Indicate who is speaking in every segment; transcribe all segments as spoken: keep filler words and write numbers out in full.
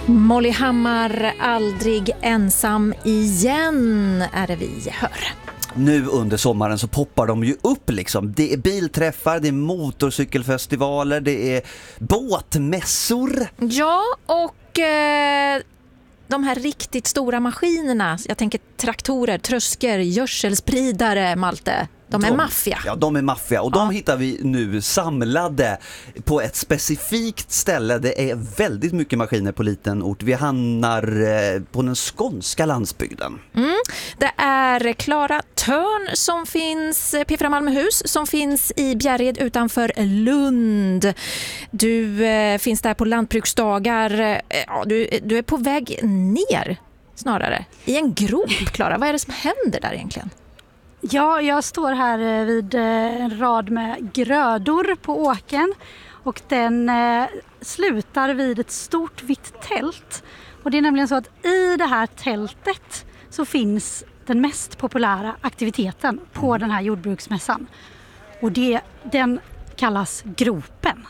Speaker 1: Molly Hammar, aldrig ensam igen är det vi hör.
Speaker 2: Nu under sommaren så poppar de ju upp liksom. Det är bilträffar, det är motorcykelfestivaler, det är båtmässor.
Speaker 1: Ja, och eh, de här riktigt stora maskinerna, jag tänker traktorer, trösker, gödselspridare, Malte. De är
Speaker 2: de,
Speaker 1: maffia.
Speaker 2: Ja, de är maffia. Och de
Speaker 1: ja.
Speaker 2: hittar vi nu samlade på ett specifikt ställe. Det är väldigt mycket maskiner på liten ort. Vi hamnar eh, på den skånska landsbygden.
Speaker 1: Mm. Det är Klara Törn som finns, P fyra Malmöhus, som finns i Bjärred utanför Lund. Du eh, finns där på lantbruksdagar. Eh, ja, du, du är på väg ner snarare. I en grop, Klara. Vad är det som händer där egentligen?
Speaker 3: Ja, jag står här vid en rad med grödor på åken och den eh, slutar vid ett stort vitt tält. Och det är nämligen så att i det här tältet så finns den mest populära aktiviteten på den här jordbruksmässan. Och det, den kallas gropen.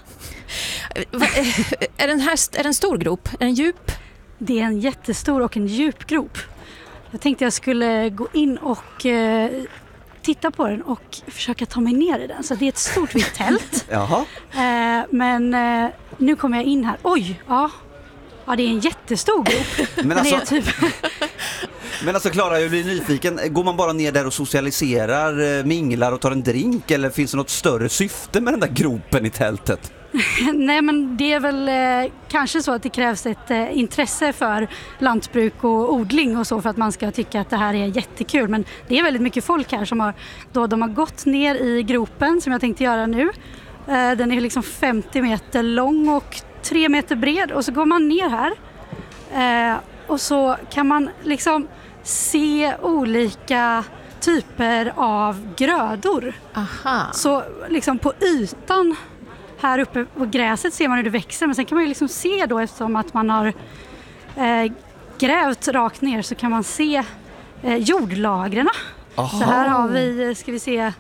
Speaker 1: Är den här är den en stor grop? Är den djup?
Speaker 3: Det är en jättestor och en djup grop. Jag tänkte jag skulle gå in och eh, titta på den och försöka ta mig ner i den. Så det är ett stort vitt tält.
Speaker 2: Jaha.
Speaker 3: Eh, men eh, nu kommer jag in här. Oj, ja. Ja, det är en jättestor grop.
Speaker 2: Men alltså,
Speaker 3: är typ...
Speaker 2: men alltså Klara, jag blir nyfiken. Går man bara ner där och socialiserar, minglar och tar en drink? Eller finns det något större syfte med den där gropen i tältet?
Speaker 3: Nej, men det är väl eh, kanske så att det krävs ett eh, intresse för lantbruk och odling och så för att man ska tycka att det här är jättekul. Men det är väldigt mycket folk här som har, då de har gått ner i gropen som jag tänkte göra nu. Eh, den är liksom femtio meter lång och tre meter bred och så går man ner här eh, och så kan man liksom se olika typer av grödor.
Speaker 1: Aha.
Speaker 3: Så liksom på ytan här uppe på gräset ser man hur det växer, men sen kan man ju liksom se då, eftersom att man har eh, grävt rakt ner så kan man se eh, jordlagren. Så här har vi, ska vi se,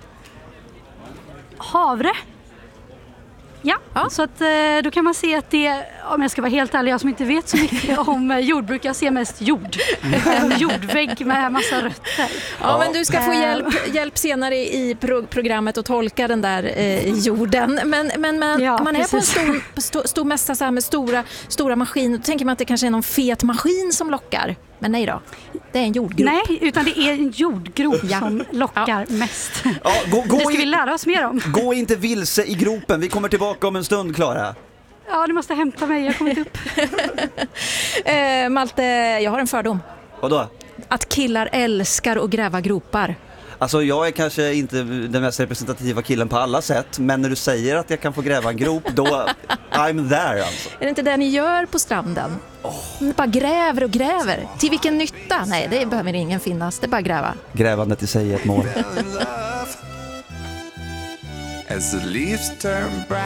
Speaker 3: havre. Ja, ja. Så att, eh, då kan man se att det, om jag ska vara helt ärlig, jag som inte vet så mycket om eh, jordbruk, jag ser mest jord. En jordvägg med massa rötter.
Speaker 1: Ja, ja. Men du ska få hjälp, hjälp senare i pro- programmet att tolka den där eh, jorden. Men, men, men
Speaker 3: ja,
Speaker 1: man är
Speaker 3: precis.
Speaker 1: på en stor, stor, stor mässa så här med stora, stora maskiner. Då tänker man att det kanske är någon fet maskin som lockar. Men nej då, det är en jordgrop.
Speaker 3: Nej, utan det är en jordgrop ja. som lockar ja. mest.
Speaker 2: Ja, gå, gå
Speaker 3: det ska
Speaker 2: i,
Speaker 3: vi lära oss mer om.
Speaker 2: Gå inte vilse i gropen, vi kommer tillbaka om en stund, Klara.
Speaker 3: Ja, du måste hämta mig, jag har kommit upp.
Speaker 1: eh, Malte, jag har en fördom.
Speaker 2: Vadå?
Speaker 1: Att killar älskar att gräva gropar.
Speaker 2: Alltså jag är kanske inte den mest representativa killen på alla sätt, men när du säger att jag kan få gräva en grop, då I'm there alltså.
Speaker 1: Är det inte det ni gör på stranden? Oh. Ni bara gräver och gräver. Till vilken nytta? Nej, det behöver ingen finnas. Det är bara gräva.
Speaker 2: Grävandet i sig är ett mål.
Speaker 4: As the leaves turn brown.